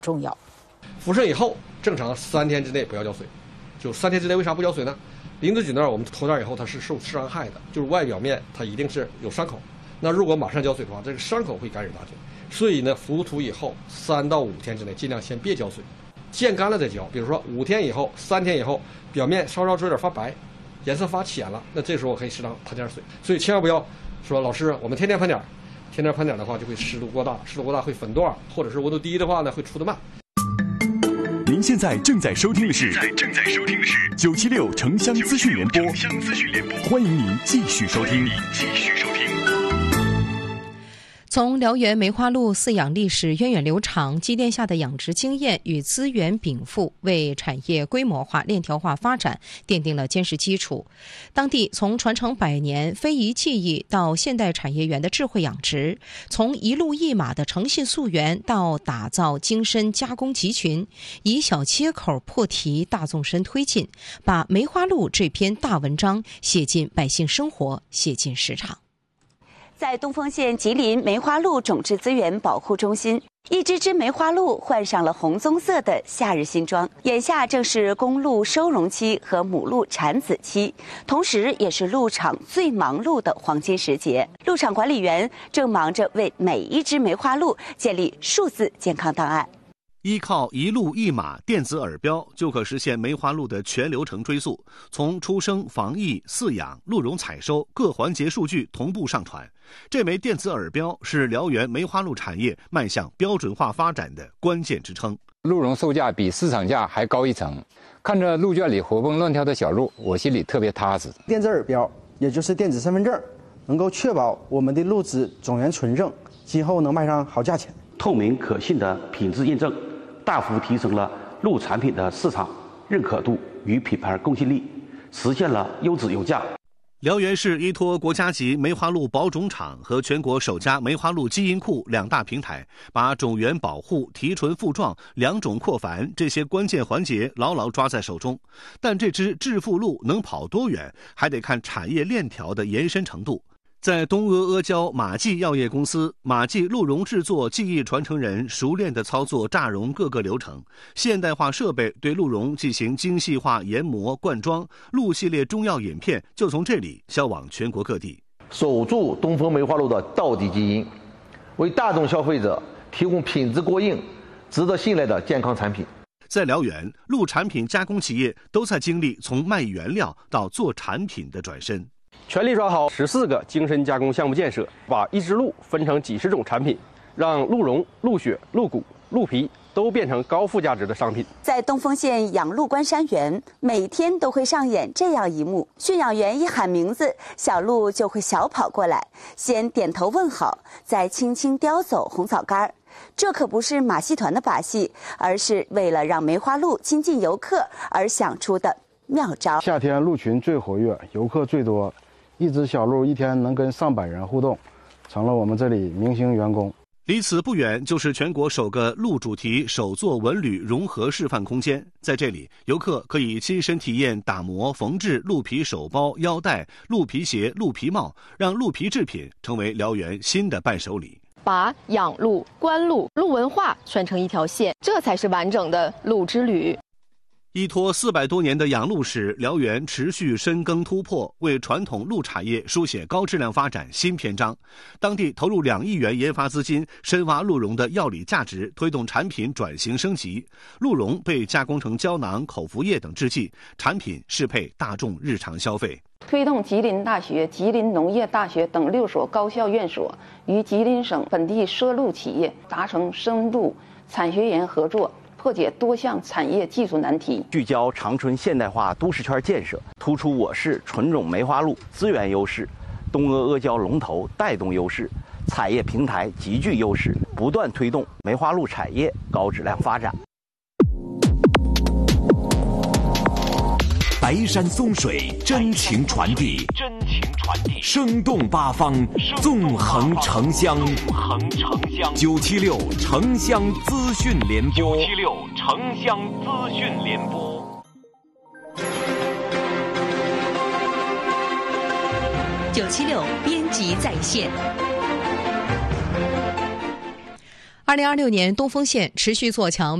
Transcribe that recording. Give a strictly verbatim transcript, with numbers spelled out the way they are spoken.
重要。 辐射以后，正常三天之内不要浇水。就三天之内为啥不浇水呢？林子菌那儿我们投点以后，它是受伤害的，就是外表面它一定是有伤口。那如果马上浇水的话，这个伤口会感染大菌。所以呢，浮土以后三到五天之内尽量先别浇水，见干了再浇。比如说五天以后、三天以后，表面稍稍有点发白，颜色发浅了，那这时候可以适当喷点水。所以千万不要说老师我们天天喷点，天天喷点的话就会湿度过大，湿度过大会粉段，或者是温度低的话呢会出得慢。 您现在正在收听的是正在收听的是九七六城乡资讯联播，欢迎您继续收听。继续收听。 从辽源梅花鹿饲养历史源远流长，积淀下的养殖经验与资源禀赋，为产业规模化、链条化发展奠定了坚实基础。当地从传承百年非遗技艺到现代产业园的智慧养殖，从一鹿一马的诚信溯源到打造精深加工集群，以小切口破题，大纵深推进，把梅花鹿这篇大文章写进百姓生活，写进市场。 在东丰县吉林梅花鹿种质资源保护中心，一只只梅花鹿换上了红棕色的夏日新装。眼下正是公鹿收容期和母鹿产子期，同时也是鹿场最忙碌的黄金时节。鹿场管理员正忙着为每一只梅花鹿建立数字健康档案。 依靠一鹿一马电子耳标，就可实现梅花鹿的全流程追溯，从出生、防疫、饲养、鹿茸采收各环节数据同步上传。这枚电子耳标是辽源梅花鹿产业迈向标准化发展的关键支撑。 鹿茸售价比市场价还高一层，看着鹿圈里活蹦乱跳的小鹿，我心里特别踏实。 电子耳标，也就是电子身份证，能够确保我们的鹿脂种源纯正，今后能卖上好价钱。 透明可信的品质验证，大幅提升了鹿产品的市场认可度与品牌公信力，实现了优质有价。 辽源市依托国家级梅花鹿保种场和全国首家梅花鹿基因库两大平台，把种源保护、提纯复壮、两种扩繁这些关键环节牢牢抓在手中。但这只致富鹿能跑多远，还得看产业链条的延伸程度。在东阿阿胶马记药业公司，马记鹿茸制作技艺传承人熟练地操作榨茸各个流程，现代化设备对鹿茸进行精细化研磨灌装，鹿系列中药饮片就从这里销往全国各地。 守住东风梅花鹿的道地基因，为大众消费者提供品质过硬、值得信赖的健康产品。 在辽源，鹿产品加工企业都在经历从卖原料到做产品的转身。 全力抓好十四个精深加工项目建设，把一只鹿分成几十种产品，让鹿茸、鹿血、鹿骨、鹿皮都变成高附加值的商品。 在东丰县养鹿关山园，每天都会上演这样一幕：驯养员一喊名字，小鹿就会小跑过来，先点头问好，再轻轻叼走红枣干。这可不是马戏团的把戏，而是为了让梅花鹿亲近游客而想出的妙招。 夏天鹿群最活跃，游客最多。一只小鹿一天能跟上百人互动，成了我们这里明星员工。 离此不远就是全国首个鹿主题手作文旅融合示范空间，在这里，游客可以亲身体验打磨、缝制鹿皮手包、腰带、鹿皮鞋、鹿皮帽，让鹿皮制品成为辽源新的伴手礼。 把养鹿、观鹿、鹿文化串成一条线，这才是完整的鹿之旅。 依托四百多年的养鹿史，辽源持续深耕突破，为传统鹿产业书写高质量发展新篇章。当地投入两亿元研发资金，深挖鹿茸的药理价值，推动产品转型升级。鹿茸被加工成胶囊、口服液等制剂，产品适配大众日常消费。 推动吉林大学、吉林农业大学等六所高校院所与吉林省本地涉鹿企业达成深度产学研合作，破解多项产业技术难题， 聚焦长春现代化都市圈建设，突出我市纯种梅花鹿资源优势、东阿阿胶龙头带动优势、产业平台极具优势，不断推动梅花鹿产业高质量发展。 白山松水，真情传递，真情传递，生动八方，纵横城乡，纵横城乡。九七六城乡资讯联播，九七六城乡资讯联播。 九七六编辑在线。 二零二六年，东丰县持续做强